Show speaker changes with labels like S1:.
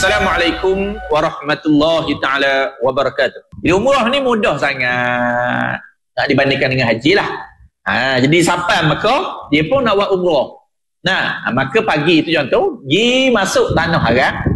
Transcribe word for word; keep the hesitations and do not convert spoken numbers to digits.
S1: Assalamualaikum warahmatullahi ta'ala wabarakatuh. Jadi umrah ni mudah sangat nak dibandingkan dengan haji lah. Ha, jadi sampai Mekah, dia pun nak buat umrah. Nah, maka pagi tu contoh, pergi masuk tanah haram.